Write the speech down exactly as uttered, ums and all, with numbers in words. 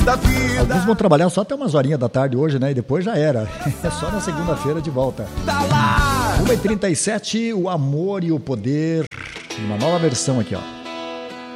da vida. Alguns vão trabalhar só até umas horinhas da tarde hoje, né? E depois já era. É só na segunda-feira de volta. Tá lá. uma e trinta e sete, o amor e o poder. Uma nova versão aqui, ó.